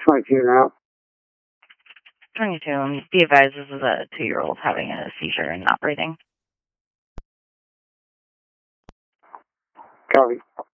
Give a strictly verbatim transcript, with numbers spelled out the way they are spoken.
twenty-two now. twenty-two. Um, be advised, this is a two-year-old having a seizure and not breathing. Copy.